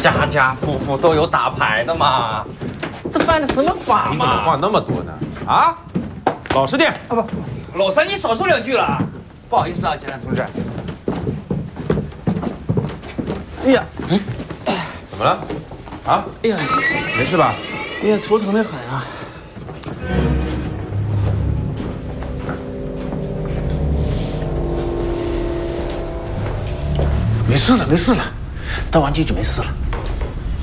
家家户户都有打牌的嘛，这犯的什么法嘛？ 你怎么话那么多呢？啊，老实点啊！不， 老三，你少说2句了。不好意思啊，检察同志。哎呀， 怎么了？啊？ 哎呀， 没事吧？ 哎呀，头疼得很啊。没事了，没事了，倒完酒就没事了。